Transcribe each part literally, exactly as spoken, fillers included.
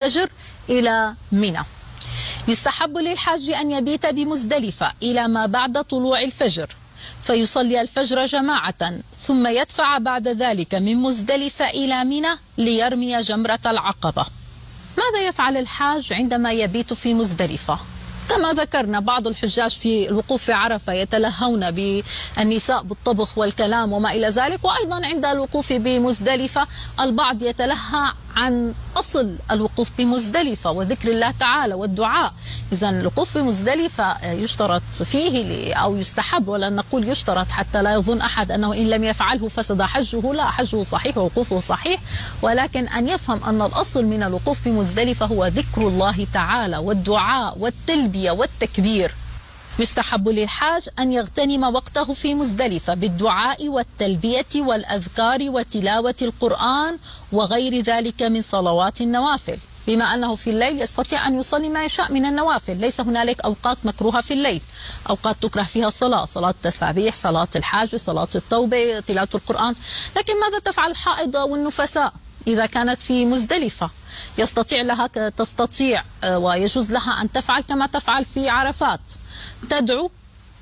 الفجر إلى منى. يستحب للحاج أن يبيت بمزدلفة إلى ما بعد طلوع الفجر فيصلي الفجر جماعة، ثم يدفع بعد ذلك من مزدلفة إلى منى ليرمي جمرة العقبة. ماذا يفعل الحاج عندما يبيت في مزدلفة؟ كما ذكرنا بعض الحجاج في الوقوف في عرفة يتلهون بالنساء بالطبخ والكلام وما إلى ذلك، وأيضا عند الوقوف بمزدلفة البعض يتلهى عن أصل الوقوف بمزدلفة وذكر الله تعالى والدعاء. إذا الوقوف بمزدلفة يشترط فيه أو يستحب، ولا نقول يشترط حتى لا يظن أحد أنه إن لم يفعله فسد حجه، لا، حجه صحيح ووقوفه صحيح، ولكن أن يفهم أن الأصل من الوقوف بمزدلفة هو ذكر الله تعالى والدعاء والتلبية والتكبير. يستحب للحاج أن يغتنم وقته في مزدلفة بالدعاء والتلبية والأذكار وتلاوة القرآن وغير ذلك من صلوات النوافل، بما أنه في الليل يستطيع أن يصلي ما يشاء من النوافل. ليس هنالك أوقات مكروهة في الليل، أوقات تكره فيها الصلاة، صلاة التسابيح، صلاة الحاج، صلاة التوبة، تلاوة القرآن. لكن ماذا تفعل الحائض والنفساء إذا كانت في مزدلفة؟ يستطيع لها تستطيع ويجوز لها أن تفعل كما تفعل في عرفات، تدعو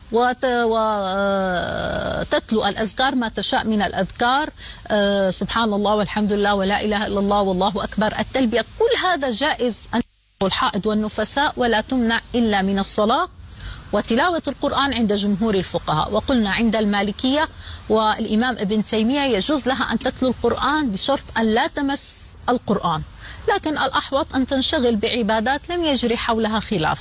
وتتلو الأذكار ما تشاء من الأذكار، سبحان الله والحمد لله ولا إله إلا الله والله أكبر، التلبية، كل هذا جائز أن الحائض والنفساء، ولا تمنع إلا من الصلاة وتلاوة القرآن عند جمهور الفقهاء. وقلنا عند المالكية والإمام ابن تيمية يجوز لها أن تتلو القرآن بشرط أن لا تمس القرآن، لكن الأحوط أن تنشغل بعبادات لم يجري حولها خلاف.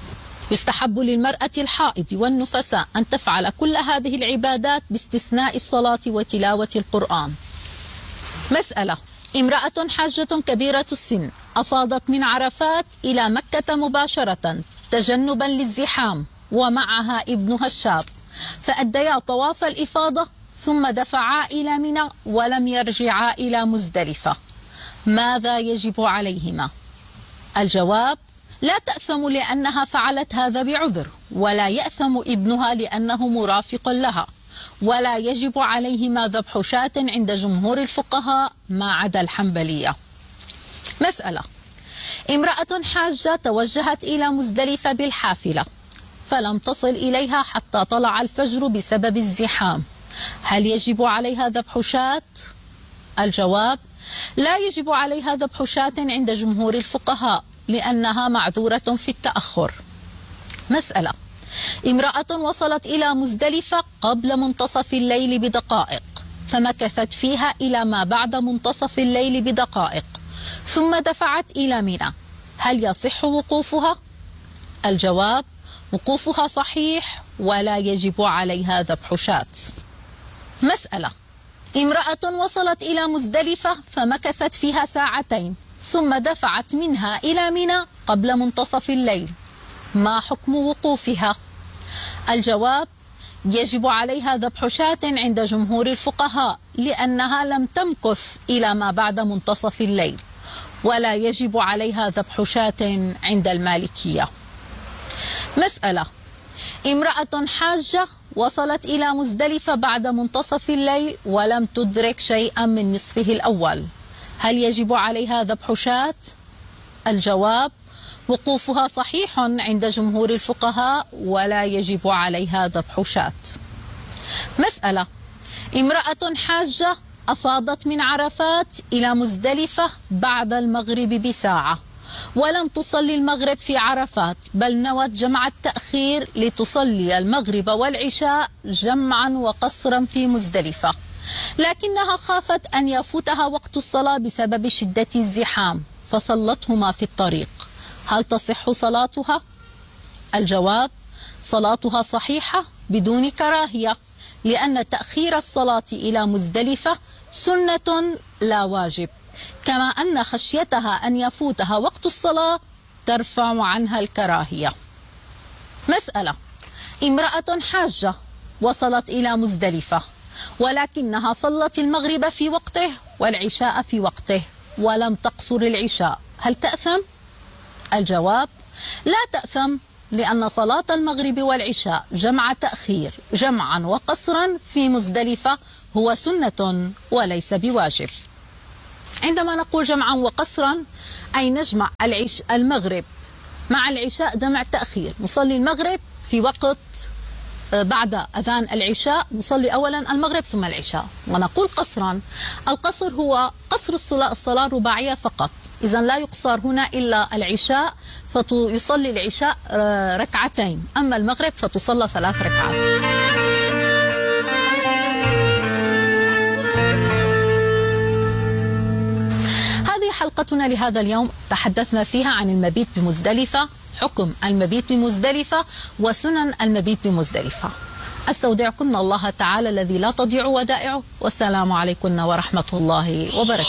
يستحب للمرأة الحائض والنفساء أن تفعل كل هذه العبادات باستثناء الصلاة وتلاوة القرآن. مسألة: امرأة حاجة كبيرة السن أفاضت من عرفات إلى مكة مباشرة تجنبا للزحام ومعها ابنها الشاب، فأديا طواف الإفاضة ثم دفعا إلى منى ولم يرجعا إلى مزدلفة، ماذا يجب عليهما؟ الجواب: لا تأثم لأنها فعلت هذا بعذر، ولا يأثم ابنها لأنه مرافق لها، ولا يجب عليهما ذبح شاة عند جمهور الفقهاء ما عدا الحنبلية. مسألة: امرأة حاجة توجهت إلى مزدلفة بالحافلة فلم تصل إليها حتى طلع الفجر بسبب الزحام، هل يجب عليها ذبح شاة؟ الجواب: لا يجب عليها ذبح شاة عند جمهور الفقهاء لأنها معذورة في التأخر. مسألة: امرأة وصلت إلى مزدلفة قبل منتصف الليل بدقائق فمكثت فيها إلى ما بعد منتصف الليل بدقائق ثم دفعت إلى منى، هل يصح وقوفها؟ الجواب: وقوفها صحيح ولا يجب عليها ذبح شاة. مسألة: امرأة وصلت إلى مزدلفة فمكثت فيها ساعتين ثم دفعت منها إلى منى قبل منتصف الليل، ما حكم وقوفها؟ الجواب: يجب عليها ذبح شاة عند جمهور الفقهاء لأنها لم تمكث إلى ما بعد منتصف الليل، ولا يجب عليها ذبح شاة عند المالكية. مسألة: امرأة حاجة وصلت إلى مزدلفة بعد منتصف الليل ولم تدرك شيئا من نصفه الأول، هل يجب عليها ذبح شاة؟ الجواب: وقوفها صحيح عند جمهور الفقهاء ولا يجب عليها ذبح شاة. مسألة: امرأة حاجة أفاضت من عرفات إلى مزدلفة بعد المغرب بساعة ولم تصلي المغرب في عرفات، بل نوت جمع التأخير لتصلي المغرب والعشاء جمعا وقصرا في مزدلفة، لكنها خافت أن يفوتها وقت الصلاة بسبب شدة الزحام فصلتهما في الطريق، هل تصح صلاتها؟ الجواب: صلاتها صحيحة بدون كراهية، لأن تأخير الصلاة إلى مزدلفة سنة لا واجب، كما أن خشيتها أن يفوتها وقت الصلاة ترفع عنها الكراهية. مسألة: امرأة حاجة وصلت إلى مزدلفة ولكنها صلت المغرب في وقته والعشاء في وقته ولم تقصر العشاء، هل تأثم؟ الجواب: لا تأثم، لأن صلاة المغرب والعشاء جمع تأخير جمعا وقصرا في مزدلفة هو سنة وليس بواجب. عندما نقول جمعا وقصرا أي نجمع العش المغرب مع العشاء جمع تأخير، نصلي المغرب في وقت بعد أذان العشاء، نصلي أولا المغرب ثم العشاء. ونقول قصرا، القصر هو قصر الصلاة الصلاة الرباعية فقط، إذا لا يقصر هنا إلا العشاء فيصلي العشاء ركعتين، أما المغرب فتصلى ثلاث ركعات. هذه حلقتنا لهذا اليوم، تحدثنا فيها عن المبيت بمزدلفة، حكم المبيت بمزدلفة وسنن المبيت بمزدلفة. أستودعكن الله تعالى الذي لا تضيع ودائعه، والسلام عليكم ورحمة الله وبركاته.